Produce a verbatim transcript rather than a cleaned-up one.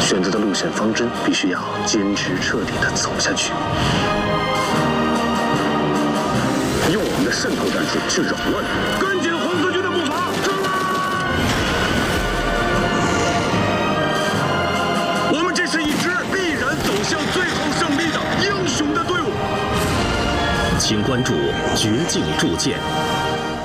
选择的路线方针必须要坚持彻底的走下去，用我们的渗透战术去扰乱，跟紧红四军的步伐，冲啊！我们这是一支必然走向最后胜利的英雄的队伍。 请关注《绝境铸剑》。